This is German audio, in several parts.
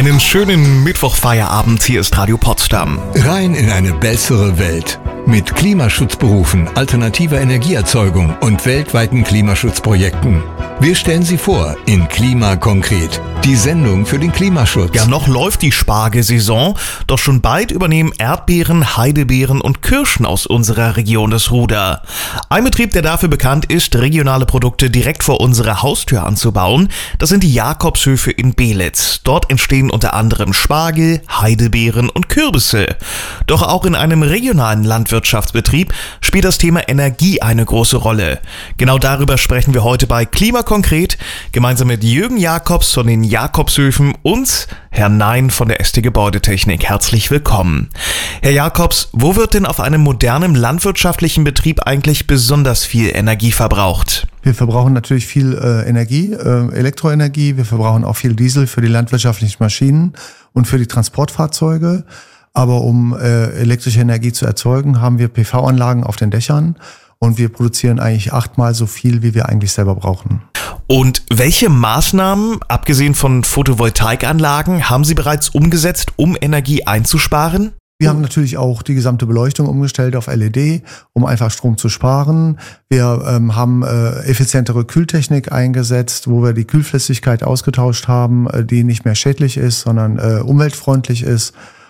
Einen schönen Mittwochfeierabend, hier ist Radio Potsdam. Rein in eine bessere Welt. Mit Klimaschutzberufen, alternativer Energieerzeugung und weltweiten Klimaschutzprojekten. Wir stellen Sie vor in Klima konkret, die Sendung für den Klimaschutz. Ja, noch läuft die Spargelsaison, doch schon bald übernehmen Erdbeeren, Heidelbeeren und Kirschen aus unserer Region das Ruder. Ein Betrieb, der dafür bekannt ist, regionale Produkte direkt vor unserer Haustür anzubauen, das sind die Jakobshöfe in Beelitz. Dort entstehen unter anderem Spargel, Heidelbeeren und Kürbisse. Doch auch in einem regionalen Landwirtschaftsbetrieb spielt das Thema Energie eine große Rolle. Genau darüber sprechen wir heute bei Klima konkret, gemeinsam mit Jürgen Jakobs von den Jakobshöfen und Herrn Nein von der ST Gebäudetechnik. Herzlich willkommen. Herr Jakobs, wo wird denn auf einem modernen landwirtschaftlichen Betrieb eigentlich besonders viel Energie verbraucht? Wir verbrauchen natürlich viel Energie, Elektroenergie. Wir verbrauchen auch viel Diesel für die landwirtschaftlichen Maschinen und für die Transportfahrzeuge. Aber um elektrische Energie zu erzeugen, haben wir PV-Anlagen auf den Dächern und wir produzieren eigentlich 8-mal so viel, wie wir eigentlich selber brauchen. Und welche Maßnahmen, abgesehen von Photovoltaikanlagen, haben Sie bereits umgesetzt, um Energie einzusparen? Wir haben natürlich auch die gesamte Beleuchtung umgestellt auf LED, um einfach Strom zu sparen. Wir haben effizientere Kühltechnik eingesetzt, wo wir die Kühlflüssigkeit ausgetauscht haben, die nicht mehr schädlich ist, sondern umweltfreundlich ist.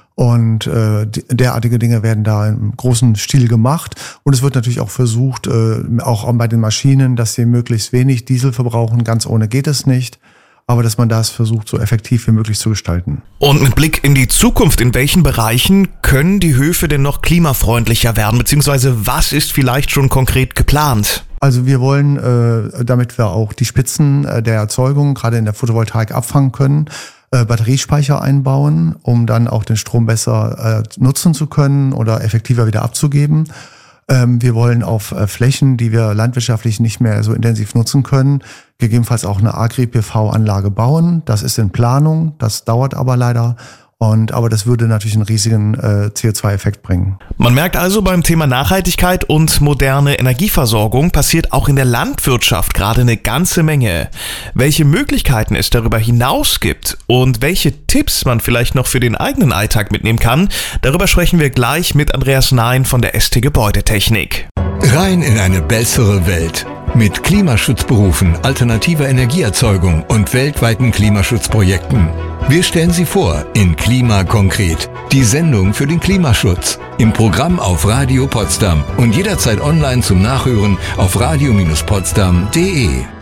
Und derartige Dinge werden da im großen Stil gemacht. Und es wird natürlich auch versucht, auch bei den Maschinen, dass sie möglichst wenig Diesel verbrauchen. Ganz ohne geht es nicht. Aber dass man das versucht, so effektiv wie möglich zu gestalten. Und mit Blick in die Zukunft, in welchen Bereichen können die Höfe denn noch klimafreundlicher werden? Beziehungsweise was ist vielleicht schon konkret geplant? Also wir wollen, damit wir auch die Spitzen der Erzeugung gerade in der Photovoltaik abfangen können, Batteriespeicher einbauen, um dann auch den Strom besser nutzen zu können oder effektiver wieder abzugeben. Wir wollen auf Flächen, die wir landwirtschaftlich nicht mehr so intensiv nutzen können, gegebenenfalls auch eine Agri-PV-Anlage bauen. Das ist in Planung, das dauert aber leider. Aber das würde natürlich einen riesigen CO2-Effekt bringen. Man merkt also, beim Thema Nachhaltigkeit und moderne Energieversorgung passiert auch in der Landwirtschaft gerade eine ganze Menge. Welche Möglichkeiten es darüber hinaus gibt und welche Tipps man vielleicht noch für den eigenen Alltag mitnehmen kann, darüber sprechen wir gleich mit Andreas Nein von der ST Gebäudetechnik. Rein in eine bessere Welt. Mit Klimaschutzberufen, alternativer Energieerzeugung und weltweiten Klimaschutzprojekten. Wir stellen Sie vor in Klima konkret, die Sendung für den Klimaschutz. Im Programm auf Radio Potsdam und jederzeit online zum Nachhören auf radio-potsdam.de.